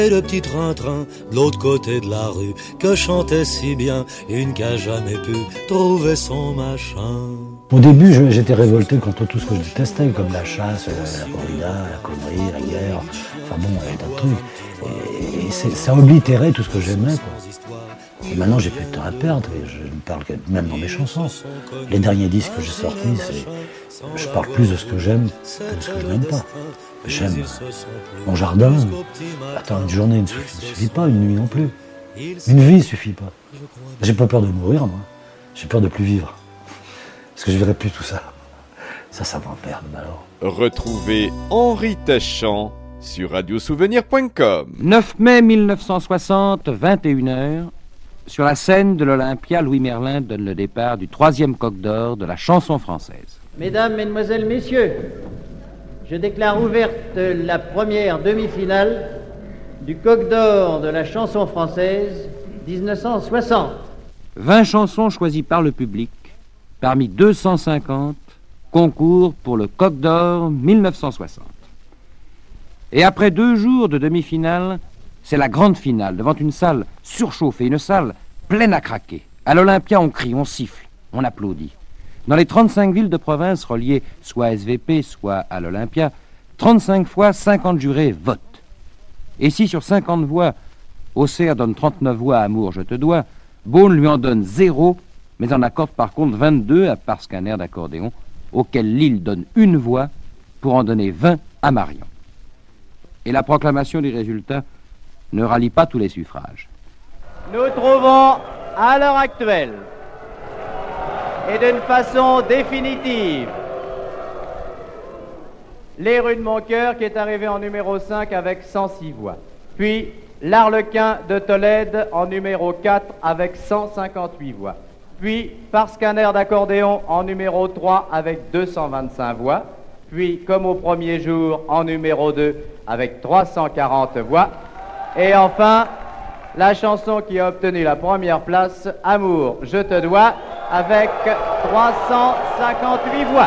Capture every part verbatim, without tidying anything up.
Et le petit train-train de l'autre côté de la rue que chantait si bien une qui a jamais pu trouver son machin. Au début, je, j'étais révolté contre tout ce que je détestais, comme la chasse, la corrida, la connerie, la guerre, enfin bon, il y a tas de trucs. Et, et c'est, ça oblitérait tout ce que j'aimais, quoi. Et maintenant, j'ai plus de temps à perdre, et je ne parle que même dans mes chansons. Les derniers disques que j'ai sortis, c'est, je parle plus de ce que j'aime que de ce que je n'aime pas. J'aime mon jardin. Attends, une journée ne suffit pas, une nuit non plus. Une vie ne suffit pas. J'ai pas peur de mourir, moi. J'ai peur de plus vivre. Parce que je verrai plus tout ça. Ça, ça m'emmerde, alors. Retrouvez Henri Tachant sur radio souvenir point com. neuf mai mille neuf cent soixante, vingt et une heures, sur la scène de l'Olympia, Louis Merlin donne le départ du troisième coq d'or de la chanson française. Mesdames, Mesdemoiselles, Messieurs, je déclare ouverte la première demi-finale du coq d'or de la chanson française dix-neuf cent soixante. vingt chansons choisies par le public, parmi deux cent cinquante, concours pour le coq d'or mille neuf cent soixante. Et après deux jours de demi-finale, c'est la grande finale, devant une salle surchauffée, une salle pleine à craquer. À l'Olympia, on crie, on siffle, on applaudit. Dans les trente-cinq villes de province reliées soit à S V P, soit à l'Olympia, trente-cinq fois, cinquante jurés votent. Et si sur cinquante voix, Auxerre donne trente-neuf voix à Amour, je te dois, Beaune lui en donne zéro, mais en accorde par contre vingt-deux à Parce qu'un air d'accordéon, auquel Lille donne une voix pour en donner vingt à Marion. Et la proclamation des résultats ne rallie pas tous les suffrages. Nous trouvons à l'heure actuelle et d'une façon définitive Les Rues de Moncoeur qui est arrivé en numéro cinq avec cent six voix. Puis l'Arlequin de Tolède en numéro quatre avec cent cinquante-huit voix. Puis Parce qu'un air d'accordéon en numéro trois avec deux cent vingt-cinq voix. Puis comme au premier jour en numéro deux avec trois cent quarante voix. Et enfin, la chanson qui a obtenu la première place, Amour, je te dois, avec trois cent cinquante-huit voix.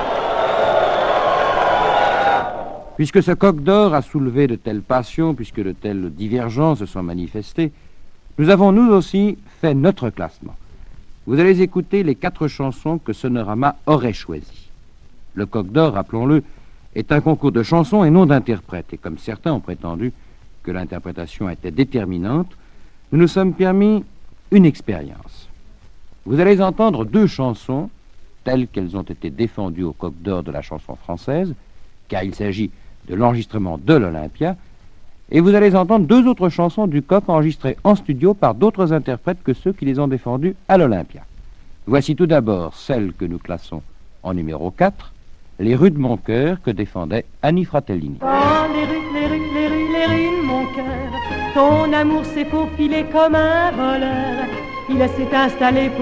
Puisque ce coq d'or a soulevé de telles passions, puisque de telles divergences se sont manifestées, nous avons nous aussi fait notre classement. Vous allez écouter les quatre chansons que Sonorama aurait choisies. Le coq d'or, rappelons-le, est un concours de chansons et non d'interprètes. Et comme certains ont prétendu que l'interprétation était déterminante, nous nous sommes permis une expérience. Vous allez entendre deux chansons telles qu'elles ont été défendues au coq d'or de la chanson française, car il s'agit de l'enregistrement de l'Olympia, et vous allez entendre deux autres chansons du coq enregistrées en studio par d'autres interprètes que ceux qui les ont défendues à l'Olympia. Voici tout d'abord celle que nous classons en numéro quatre, Les Rues de Moncoeur, que défendait Annie Fratellini. Oh, les rues, les rues, les rues, les rues de mon cœur, ton amour s'est faufilé comme un voleur, il s'est installé pour